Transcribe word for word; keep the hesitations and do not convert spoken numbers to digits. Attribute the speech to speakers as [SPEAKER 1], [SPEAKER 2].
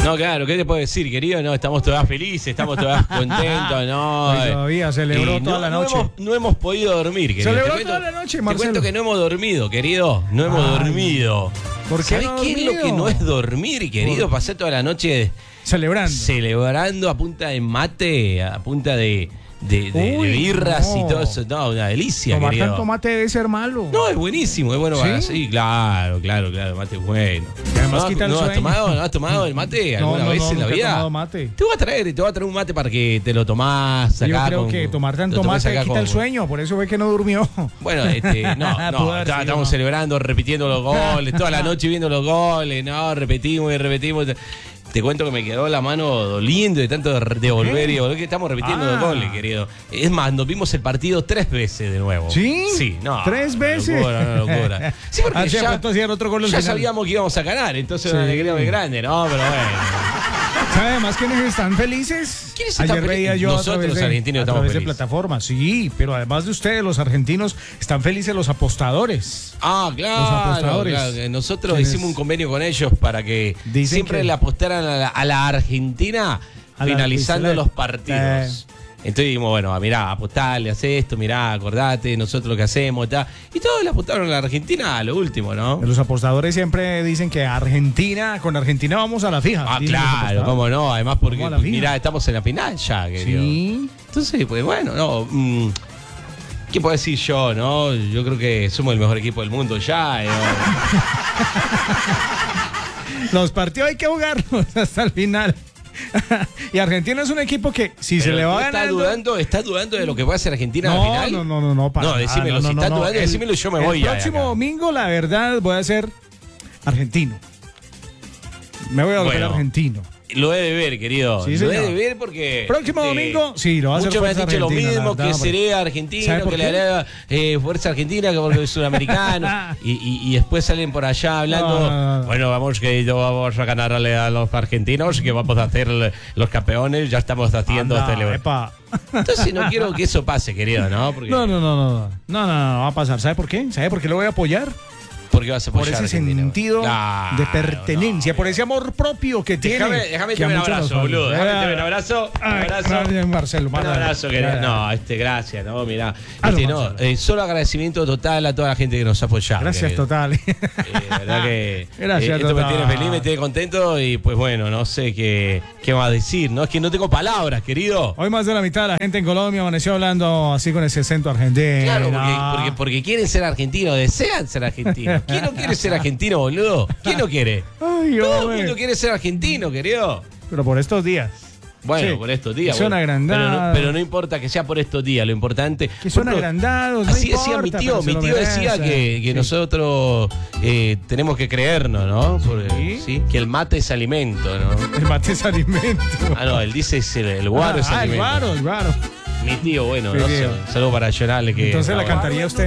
[SPEAKER 1] No, claro, ¿qué te puedo decir, querido? No, estamos todavía felices, estamos todavía contentos, no.
[SPEAKER 2] Y todavía celebró
[SPEAKER 1] y
[SPEAKER 2] toda
[SPEAKER 1] no,
[SPEAKER 2] la
[SPEAKER 1] no
[SPEAKER 2] noche.
[SPEAKER 1] hemos, no hemos podido dormir, querido.
[SPEAKER 2] Celebró
[SPEAKER 1] Te cuento-
[SPEAKER 2] toda la noche,
[SPEAKER 1] Te
[SPEAKER 2] Marcelo.
[SPEAKER 1] cuento que no hemos dormido, querido. No hemos
[SPEAKER 2] Ay,
[SPEAKER 1] dormido.
[SPEAKER 2] ¿por qué
[SPEAKER 1] ¿Sabés
[SPEAKER 2] no
[SPEAKER 1] qué es lo
[SPEAKER 2] dormido?
[SPEAKER 1] que no es dormir, querido?
[SPEAKER 2] Por-
[SPEAKER 1] Pasé toda la noche
[SPEAKER 2] Celebrando.
[SPEAKER 1] celebrando a punta de mate, a punta de, de, de- de
[SPEAKER 2] Uy,
[SPEAKER 1] birras
[SPEAKER 2] no.
[SPEAKER 1] y todo eso. No, una delicia,
[SPEAKER 2] Tomar
[SPEAKER 1] querido.
[SPEAKER 2] tanto mate debe ser malo.
[SPEAKER 1] No, es buenísimo, es bueno
[SPEAKER 2] ¿Sí?
[SPEAKER 1] para sí, claro, claro, claro, el mate es bueno.
[SPEAKER 2] Y además
[SPEAKER 1] ¿No,
[SPEAKER 2] quita el
[SPEAKER 1] no has
[SPEAKER 2] sueño.
[SPEAKER 1] tomado, ¿No has tomado el mate alguna
[SPEAKER 2] no,
[SPEAKER 1] vez
[SPEAKER 2] no,
[SPEAKER 1] en la
[SPEAKER 2] nunca he
[SPEAKER 1] vida?
[SPEAKER 2] tomado mate.
[SPEAKER 1] Te voy a traer, te voy a traer un mate para que te lo tomás acá.
[SPEAKER 2] Yo creo
[SPEAKER 1] con-
[SPEAKER 2] que tomar
[SPEAKER 1] lo
[SPEAKER 2] tanto
[SPEAKER 1] tomés
[SPEAKER 2] mate
[SPEAKER 1] acá
[SPEAKER 2] quita
[SPEAKER 1] con-
[SPEAKER 2] el sueño, por eso ve que no durmió.
[SPEAKER 1] Bueno, este, no,
[SPEAKER 2] Pudo
[SPEAKER 1] no,
[SPEAKER 2] haber
[SPEAKER 1] está-
[SPEAKER 2] sido,
[SPEAKER 1] estamos
[SPEAKER 2] no.
[SPEAKER 1] celebrando, repitiendo los goles, toda la noche viendo los goles, no, repetimos y repetimos. Te cuento que me quedó la mano doliendo de tanto de devolver y devolver que estamos repitiendo
[SPEAKER 2] Ah.
[SPEAKER 1] los goles, querido. Es más, nos vimos el partido tres veces de nuevo.
[SPEAKER 2] ¿Sí?
[SPEAKER 1] Sí, no.
[SPEAKER 2] ¿Tres
[SPEAKER 1] una
[SPEAKER 2] veces?
[SPEAKER 1] Locura, una locura. Sí, porque
[SPEAKER 2] Hacía
[SPEAKER 1] ya,
[SPEAKER 2] falta hacer otro gol al
[SPEAKER 1] ya
[SPEAKER 2] final.
[SPEAKER 1] sabíamos que íbamos a ganar, entonces
[SPEAKER 2] Sí.
[SPEAKER 1] una alegría muy grande, ¿no? Pero bueno.
[SPEAKER 2] ¿Sabe además quiénes están felices?
[SPEAKER 1] ¿Quiénes están
[SPEAKER 2] Ayer
[SPEAKER 1] felices?
[SPEAKER 2] veía yo
[SPEAKER 1] Nosotros,
[SPEAKER 2] a través de,
[SPEAKER 1] los argentinos,
[SPEAKER 2] a
[SPEAKER 1] estamos
[SPEAKER 2] través de
[SPEAKER 1] felices.
[SPEAKER 2] plataformas. Sí, pero además de ustedes, los argentinos, están felices los apostadores.
[SPEAKER 1] Ah,
[SPEAKER 2] Los
[SPEAKER 1] claro,
[SPEAKER 2] apostadores.
[SPEAKER 1] claro, que nosotros
[SPEAKER 2] ¿Quiénes?
[SPEAKER 1] hicimos un convenio con ellos para que
[SPEAKER 2] Dicen
[SPEAKER 1] siempre
[SPEAKER 2] que-
[SPEAKER 1] le apostaran a la, a la Argentina
[SPEAKER 2] A la
[SPEAKER 1] finalizando
[SPEAKER 2] Argentina.
[SPEAKER 1] los partidos. Entonces dijimos, bueno, mirá, apostale, haz esto, mirá, acordate, nosotros lo que hacemos, ta. Y todos le apostaron a la Argentina a lo último, ¿no?
[SPEAKER 2] Los apostadores siempre dicen que Argentina, con Argentina vamos a la fija.
[SPEAKER 1] Ah,
[SPEAKER 2] dicen los
[SPEAKER 1] claro,
[SPEAKER 2] apostadores.
[SPEAKER 1] cómo no, además porque,
[SPEAKER 2] Vamos a la fija.
[SPEAKER 1] mirá, estamos en la final ya, querido.
[SPEAKER 2] Sí.
[SPEAKER 1] Entonces, pues bueno, no. mm, ¿Qué puedo decir yo, no? Yo creo que somos el mejor equipo del mundo ya. eh,
[SPEAKER 2] Los partidos hay que jugarlos hasta el final. Y Argentina es un equipo que si se
[SPEAKER 1] Pero
[SPEAKER 2] le va
[SPEAKER 1] ¿tú ¿Estás
[SPEAKER 2] ganando...
[SPEAKER 1] dudando, ¿Estás dudando de lo que puede hacer Argentina
[SPEAKER 2] No,
[SPEAKER 1] al final?
[SPEAKER 2] no, no, no, no, para
[SPEAKER 1] No,
[SPEAKER 2] nada,
[SPEAKER 1] decímelo,
[SPEAKER 2] no,
[SPEAKER 1] si
[SPEAKER 2] no,
[SPEAKER 1] estás
[SPEAKER 2] no,
[SPEAKER 1] dudando,
[SPEAKER 2] el-
[SPEAKER 1] decímelo y yo me voy
[SPEAKER 2] El
[SPEAKER 1] ya de
[SPEAKER 2] próximo
[SPEAKER 1] acá.
[SPEAKER 2] domingo, la verdad, voy a ser argentino. Me voy a volver
[SPEAKER 1] Bueno.
[SPEAKER 2] argentino.
[SPEAKER 1] Lo he de ver, querido.
[SPEAKER 2] Sí,
[SPEAKER 1] lo
[SPEAKER 2] señor.
[SPEAKER 1] he de ver porque.
[SPEAKER 2] Próximo
[SPEAKER 1] este,
[SPEAKER 2] domingo, sí, lo va a hacer
[SPEAKER 1] Muchos me han
[SPEAKER 2] Fuerza
[SPEAKER 1] dicho lo
[SPEAKER 2] Argentina, la
[SPEAKER 1] mismo,
[SPEAKER 2] verdad,
[SPEAKER 1] que
[SPEAKER 2] hombre.
[SPEAKER 1] seré
[SPEAKER 2] ¿Sabe
[SPEAKER 1] argentino,
[SPEAKER 2] por
[SPEAKER 1] que le
[SPEAKER 2] qué?
[SPEAKER 1] haré eh, Fuerza Argentina, que porque soy sudamericano. y, y, y después salen por allá hablando.
[SPEAKER 2] No, no, no.
[SPEAKER 1] Bueno, vamos que yo vamos a ganarle a los argentinos, que vamos a hacer los campeones, ya estamos haciendo
[SPEAKER 2] Anda,
[SPEAKER 1] celebración.
[SPEAKER 2] epa.
[SPEAKER 1] Entonces no quiero que eso pase, querido, ¿no? Porque,
[SPEAKER 2] No, no, no, no, no, no, no, no, va a pasar. ¿Sabe por qué? ¿Sabe por qué lo voy a apoyar?
[SPEAKER 1] porque vas a
[SPEAKER 2] Por
[SPEAKER 1] apoyar a
[SPEAKER 2] ese
[SPEAKER 1] Argentina.
[SPEAKER 2] sentido
[SPEAKER 1] Claro,
[SPEAKER 2] de pertenencia,
[SPEAKER 1] no,
[SPEAKER 2] por ese amor propio que tiene.
[SPEAKER 1] Déjame, déjame
[SPEAKER 2] que
[SPEAKER 1] que
[SPEAKER 2] a
[SPEAKER 1] un
[SPEAKER 2] muchos nos
[SPEAKER 1] abrazo,
[SPEAKER 2] falta.
[SPEAKER 1] boludo. Déjame
[SPEAKER 2] Eh,
[SPEAKER 1] que un abrazo. Un
[SPEAKER 2] ay,
[SPEAKER 1] abrazo.
[SPEAKER 2] gracias, Marcelo.
[SPEAKER 1] Un
[SPEAKER 2] Marcelo.
[SPEAKER 1] abrazo, querido.
[SPEAKER 2] Eh,
[SPEAKER 1] No, este, gracias, no, mirá.
[SPEAKER 2] Ah,
[SPEAKER 1] Este,
[SPEAKER 2] no,
[SPEAKER 1] no,
[SPEAKER 2] Marcelo.
[SPEAKER 1] eh, solo agradecimiento total a toda la gente que nos ha apoyado.
[SPEAKER 2] Gracias,
[SPEAKER 1] querido.
[SPEAKER 2] total.
[SPEAKER 1] Eh, la verdad que
[SPEAKER 2] Gracias,
[SPEAKER 1] eh, esto me
[SPEAKER 2] total.
[SPEAKER 1] tiene feliz, me tiene contento y pues bueno, no sé qué, qué va a decir, ¿no? Es que no tengo palabras, querido.
[SPEAKER 2] Hoy más de la mitad de la gente en Colombia amaneció hablando así con ese acento argentino.
[SPEAKER 1] Claro, porque, porque, porque quieren ser argentinos, desean ser argentinos. ¿Quién no quiere ser argentino, boludo? ¿Quién no quiere?
[SPEAKER 2] Ay,
[SPEAKER 1] Todo el
[SPEAKER 2] hombre.
[SPEAKER 1] mundo quiere ser argentino, querido.
[SPEAKER 2] Pero por estos días.
[SPEAKER 1] Bueno,
[SPEAKER 2] Sí,
[SPEAKER 1] por estos días.
[SPEAKER 2] que son
[SPEAKER 1] bueno, pero, no,
[SPEAKER 2] agrandados.
[SPEAKER 1] pero no importa que sea por estos días, lo importante.
[SPEAKER 2] Que son
[SPEAKER 1] Por ejemplo,
[SPEAKER 2] agrandados, no
[SPEAKER 1] Así decía
[SPEAKER 2] importa,
[SPEAKER 1] mi tío,
[SPEAKER 2] pero se
[SPEAKER 1] mi
[SPEAKER 2] lo
[SPEAKER 1] tío decía
[SPEAKER 2] merecen.
[SPEAKER 1] que, que
[SPEAKER 2] Sí.
[SPEAKER 1] nosotros eh, tenemos que creernos, ¿no? Porque,
[SPEAKER 2] Sí.
[SPEAKER 1] ¿sí? Que el mate es alimento, ¿no?
[SPEAKER 2] El mate es alimento.
[SPEAKER 1] Ah, no, él dice es el, el guaro es
[SPEAKER 2] ah, el
[SPEAKER 1] alimento.
[SPEAKER 2] guaro, el guaro.
[SPEAKER 1] Mi tío, bueno,
[SPEAKER 2] Mi
[SPEAKER 1] no
[SPEAKER 2] tío.
[SPEAKER 1] sé, saludo para llorarle que.
[SPEAKER 2] Entonces la
[SPEAKER 1] no,
[SPEAKER 2] cantaría usted.